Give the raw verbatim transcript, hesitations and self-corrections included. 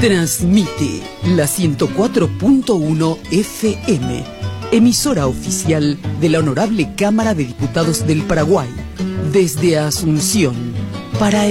Transmite la ciento cuatro punto uno F M, emisora oficial de la Honorable Cámara de Diputados del Paraguay, desde Asunción, para el